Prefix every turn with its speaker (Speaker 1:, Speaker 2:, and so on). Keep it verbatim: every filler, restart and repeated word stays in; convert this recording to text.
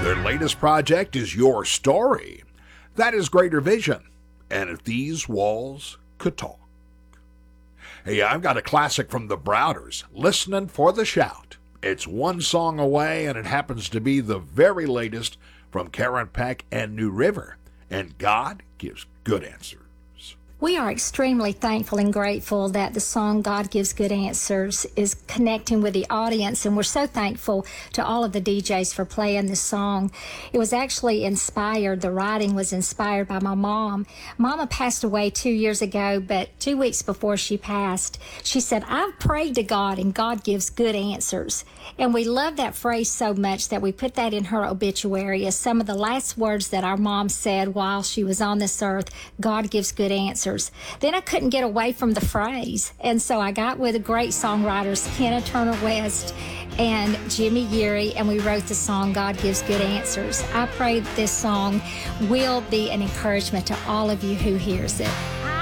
Speaker 1: Their latest project is Your Story. That is Greater Vision. And if these walls could talk. Hey, I've got a classic from the Browders, Listening for the Shout. It's one song away, and it happens to be the very latest from Karen Peck and New River. And God gives good answers.
Speaker 2: We are extremely thankful and grateful that the song God Gives Good Answers is connecting with the audience, and we're so thankful to all of the D Js for playing this song. It was actually inspired, the writing was inspired by my mom. Mama passed away two years ago, but two weeks before she passed, she said, I've prayed to God and God gives good answers. And we love that phrase so much that we put that in her obituary as some of the last words that our mom said while she was on this earth. God gives good answers. Then I couldn't get away from the phrase, and so I got with the great songwriters Kenna Turner West and Jimmy Geary, and we wrote the song God Gives Good Answers. I pray this song will be an encouragement to all of you who hears it.